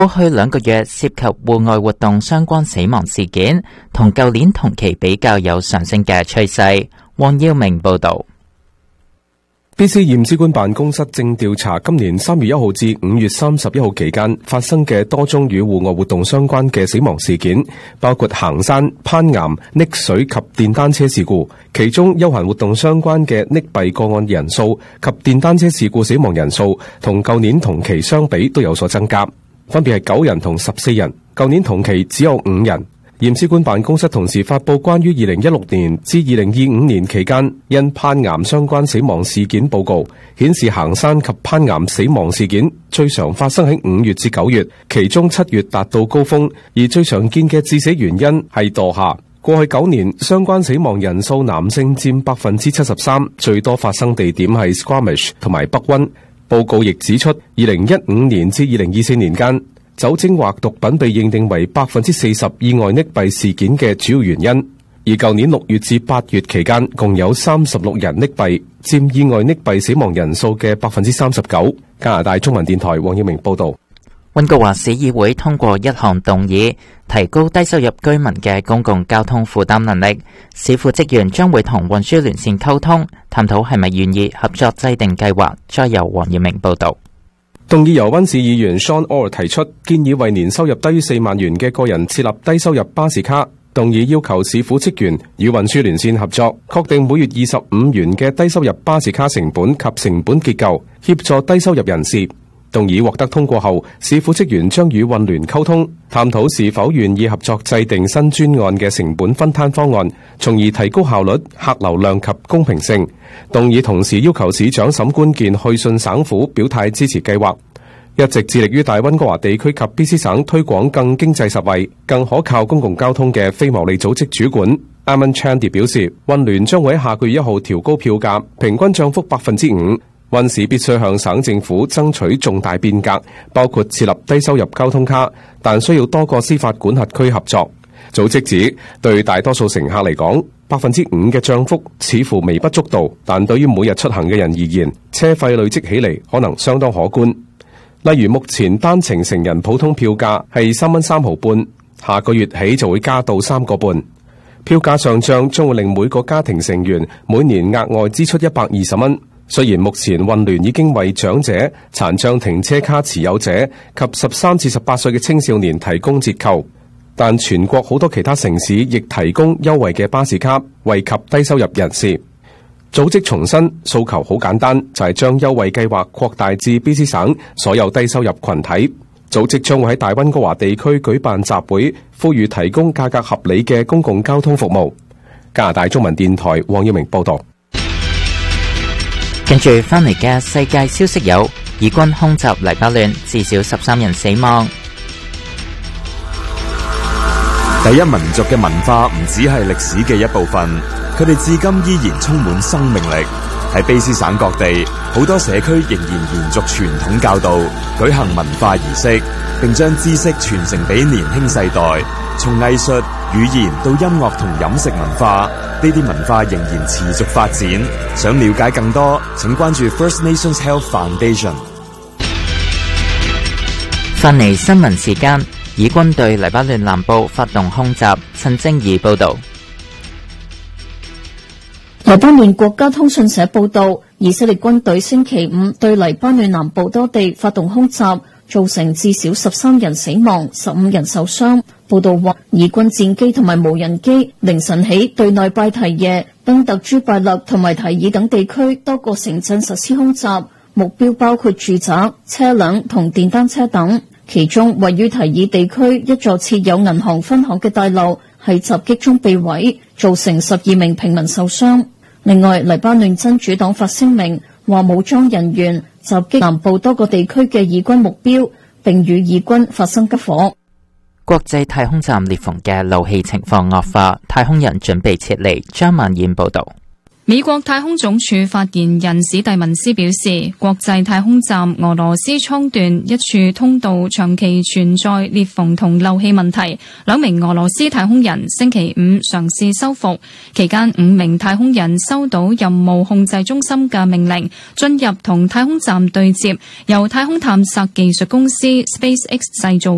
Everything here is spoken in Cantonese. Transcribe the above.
過去2個月涉及戶外活動相關死亡事件，同舊年同期比較有上升嘅趨勢。黃耀明報道。 BC 驗屍官辦公室正調查今年3月1號至5月31號期間發生嘅多宗與戶外活動相關嘅死亡事件，包括行山、攀岩、溺水及電單車事故。其中休閒活動相關嘅溺斃個案人數及電單車事故死亡人數同舊年同期相比都有所增加，分別係9人同14人，舊年同期只有5人。驗屍官辦公室同時發布關於2016年至2025年期間因攀岩相關死亡事件報告，顯示行山及攀岩死亡事件最常發生喺5月至9月，其中7月達到高峰，而最常見嘅致死原因係墮下。過去9年相關死亡人數男性佔73%，最多發生地點係 Squamish 同埋北溫。報告亦指出，2015年至2024年間，酒精或毒品被認定為40%意外溺斃事件嘅主要原因，而舊年6月至8月期間共有36人溺斃，佔意外溺斃死亡人數嘅39%。加拿大中文電台黃耀明報道。 溫哥華市議會通過一項動議，提高低收入居民嘅公共交通負擔能力。市府職員將會同運輸聯線溝通，探討係咪願意合作制定計劃。再由黃耀明報道。 動議由溫市議員 Sean Orr 提出，建議為年收入低於4萬元嘅個人設立低收入巴士卡。動議要求市府職員與運輸聯線合作，確定每月25元嘅低收入巴士卡成本及成本結構，協助低收入人士。動議獲得通過後，市府職員將與運聯溝通，探討是否願意合作制定新專案嘅成本分攤方案，從而提高效率、客流量及公平性。動議同時要求市長沈關健去信省府表態支持計劃。一直致力於大溫哥華地區及 BC 省推廣更經濟實惠、更可靠公共交通嘅非牟利組織主管 Aman Chandy 表示，運聯將會喺下個月1號調高票價，平均漲幅5%。溫市必須向省政府爭取重大變革，包括設立低收入交通卡，但需要多個司法管轄區合作。組織指，對大多數乘客嚟講，5%嘅漲幅似乎微不足道，但對於每日出行嘅人而言，車費累積起嚟可能相當可觀。例如目前單程成人普通票價係3蚊3毫半，下個月起就會加到3個半。票價上漲將會令每個家庭成員每年額外支出120蚊。雖然目前運聯已經為長者、殘障停車卡持有者及13至18歲嘅青少年提供折扣，但全國好多其他城市亦提供優惠嘅巴士卡，惠及低收入人士。組織重申訴求好簡單，就係將優惠計劃擴大至 BC 省所有低收入群體。組織將會喺大溫哥華地區舉辦集會，呼籲提供價格合理嘅公共交通服務。加拿大中文電台黃耀明報道。 跟住翻嚟嘅世界消息有：以軍空襲黎巴嫩，至少13人死亡。 第一民族嘅文化唔只係歷史嘅一部分，佢哋至今依然充滿生命力。喺卑斯省各地，好多社區仍然延續傳統教導，舉行文化儀式，並將知識傳承俾年輕世代。從藝術、語言到音樂同飲食文化，呢啲文化仍然持續發展。想了解更多，請關注 First Nations Health Foundation。 翻嚟新聞時間，以軍對黎巴嫩南部發動空襲。陳正儀報道。 黎巴嫩國家通訊社報道，以色列軍隊星期5對黎巴嫩南部多地發動空襲，造成至少13人死亡、15人受傷。報道話，以軍戰機同埋無人機凌晨起對內拜提耶、賓特朱拜勒同埋提爾等地區多個城鎮實施空襲，目標包括住宅、車輛同電單車等。其中位於提爾地區一座設有銀行分行嘅大樓喺襲擊中被毀，造成12名平民受傷。另外，黎巴嫩真主黨發聲明話，武裝人員襲擊南部多個地區嘅以軍目標，並與以軍發生急火。 國際太空站裂縫嘅漏氣情況惡化，太空人準備撤離。張曼燕報道。 美國太空總署發言人史蒂文斯表示，國際太空站俄羅斯倉段一處通道長期存在裂縫同漏氣問題，2名俄羅斯太空人星期5嘗試修復，期間5名太空人收到任務控制中心嘅命令，進入同太空站對接，由太空探索技術公司 SpaceX 製造